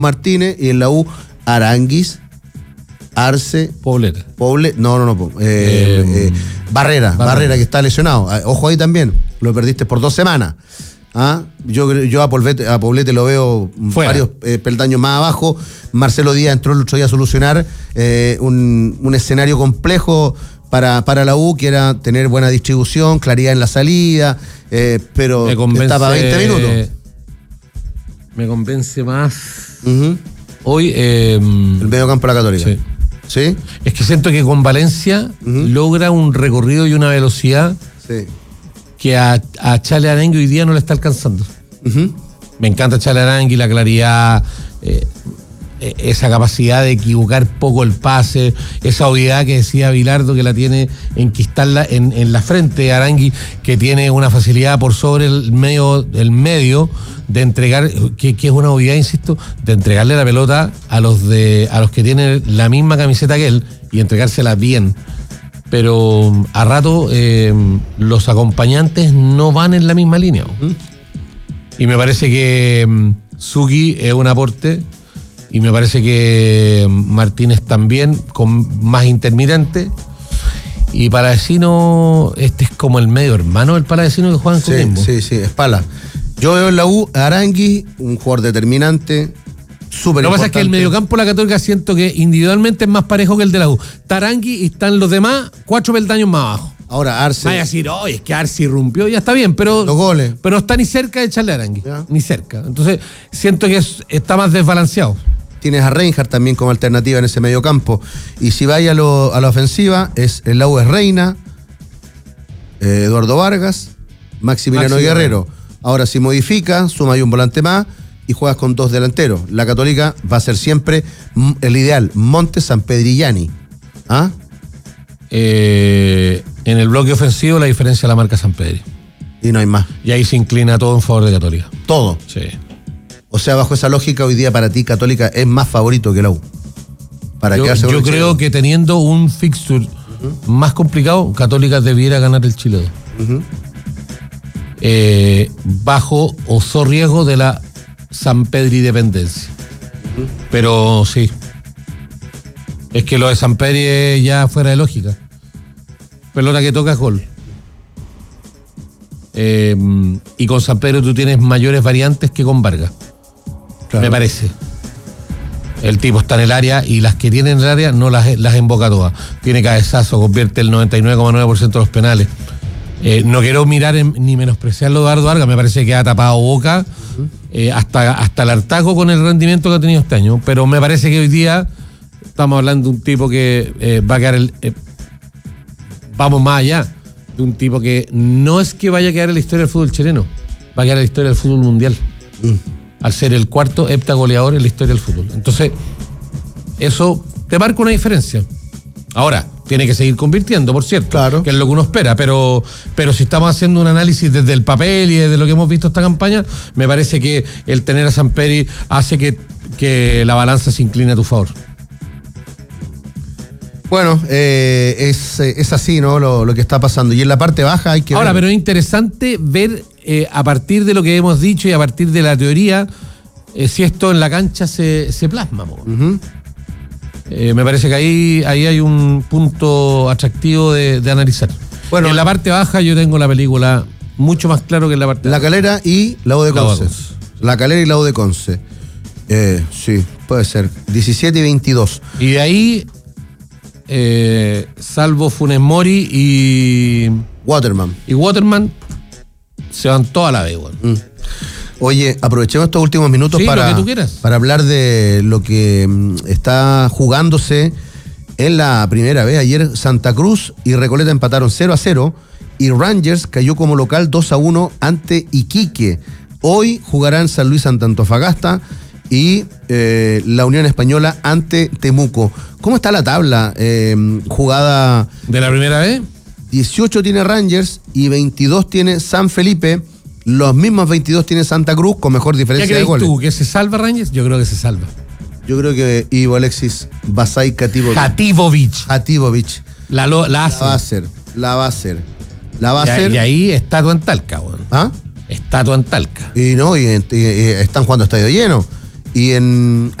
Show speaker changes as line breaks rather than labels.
Martínez, y en la U Aranguis, Arce,
Poblete.
Barrera, que está lesionado. Ojo ahí también, lo perdiste por 2 semanas. Yo a Poblete lo veo
fuera.
Varios peldaños más abajo. Marcelo Díaz entró el otro día a solucionar un escenario complejo para la U, que era tener buena distribución, claridad en la salida, pero estaba a 20 minutos.
Me convence más
Uh-huh.
hoy
El medio campo de la Católica.
sí.
¿Sí?
Es que siento que con Valencia logra un recorrido y una velocidad
Sí.
que a Chale Arangue hoy día no le está alcanzando.
Uh-huh.
Me encanta Chale Arangue, la claridad, esa capacidad de equivocar poco el pase, esa obviedad que decía Bilardo, que la tiene enquistarla en la frente. Arangui, que tiene una facilidad por sobre el medio de entregar, que es una obviedad, insisto, de entregarle la pelota a los que tienen la misma camiseta que él y entregársela bien. Pero a rato los acompañantes no van en la misma línea. Y me parece que Suki es un aporte, y me parece que Martínez también, con más intermitente. Y Palavecino, este es como el medio hermano del Palavecino que juega en Coquimbo.
Sí, Espala. Yo veo en la U a Arangui, un jugador determinante, súper importante.
Lo que pasa es que el mediocampo de la Católica siento que individualmente es más parejo que el de la U. Tarangui y están los demás 4 peldaños más abajo.
Ahora Arce.
Vaya a decir, oye, es que Arce irrumpió, ya está bien, pero
los goles.
Pero no está ni cerca de echarle a Arangui,
Ya.
ni cerca. Entonces siento que está más desbalanceado.
Tienes a Reinhardt también como alternativa en ese medio campo. Y si vaya a la ofensiva, el la U es Reina, Eduardo Vargas, Maximiliano Guerrero. Ahora, si modifica, suma ahí un volante más y juegas con 2 delanteros. La Católica va a ser siempre el ideal, Montes, Sampedrillani.
En el bloque ofensivo la diferencia la marca San Pedro.
Y no hay más.
Y ahí se inclina todo en favor de Católica.
Todo.
Sí.
O sea, bajo esa lógica, hoy día para ti Católica es más favorito que la U.
Yo creo que teniendo un fixture más complicado, Católica debiera ganar el Chile 2. Bajo o riesgo de la San Pedri dependencia. Pero sí. Es que lo de San Pedri es ya fuera de lógica. Pelota que toca es gol. Y con San Pedro tú tienes mayores variantes que con Vargas. Claro. Me parece. El tipo está en el área y las que tiene en el área no las emboca todas. Tiene cabezazo, convierte el 99,9% de los penales. No quiero mirar ni menospreciarlo de Eduardo Vargas, me parece que ha tapado boca hasta el hartazgo con el rendimiento que ha tenido este año. Pero me parece que hoy día estamos hablando de un tipo que va a quedar vamos más allá, de un tipo que no es que vaya a quedar en la historia del fútbol chileno, va a quedar en la historia del fútbol mundial. Al ser el 4º heptagoleador en la historia del fútbol. Entonces, eso te marca una diferencia. Ahora, tiene que seguir convirtiendo, por cierto,
claro,
que es lo que uno espera, pero si estamos haciendo un análisis desde el papel y desde lo que hemos visto esta campaña, me parece que el tener a Samperi hace que la balanza se incline a tu favor.
Bueno, es así, ¿no? Lo que está pasando. Y en la parte baja hay que
Ahora, pero es interesante ver a partir de lo que hemos dicho y a partir de la teoría, si esto en la cancha se plasma. Me parece que ahí hay un punto atractivo de analizar. Bueno, en la parte baja yo tengo la película mucho más claro que en la parte
La Calera y la U de Conce. La Calera y la U de Conce. Sí, puede ser. 17 y 22.
Y de ahí, salvo Funes Mori y Waterman, se van toda la vez, bueno.
Oye, aprovechemos estos últimos minutos para hablar de lo que está jugándose en la primera vez. Ayer Santa Cruz y Recoleta empataron 0-0 y Rangers cayó como local 2-1 ante Iquique. Hoy jugarán San Luis ante Antofagasta y la Unión Española ante Temuco. ¿Cómo está la tabla jugada?
¿De la primera vez?
18 tiene Rangers y 22 tiene San Felipe. Los mismos 22 tiene Santa Cruz con mejor diferencia de goles.
¿Qué crees tú? ¿Que se salva Rangers? Yo creo que se salva.
Yo creo que Ivo Alexis Basay
Hativovic. La va a hacer. Y ahí estatua en Talca, bueno. Estatua en Talca.
Y están jugando estadio lleno. Y en